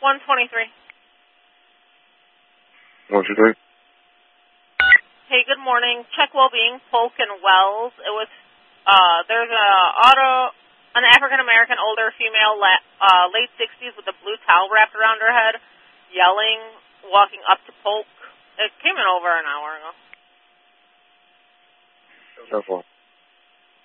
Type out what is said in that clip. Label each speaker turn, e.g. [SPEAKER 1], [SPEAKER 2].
[SPEAKER 1] 123.
[SPEAKER 2] 123.
[SPEAKER 1] Hey, good morning. Check Wellbeing, Polk and Wells. It was, there's an African-American older female, late 60s with a blue towel wrapped around her head, yelling, walking up to Polk. It came in over an hour ago.
[SPEAKER 2] So far.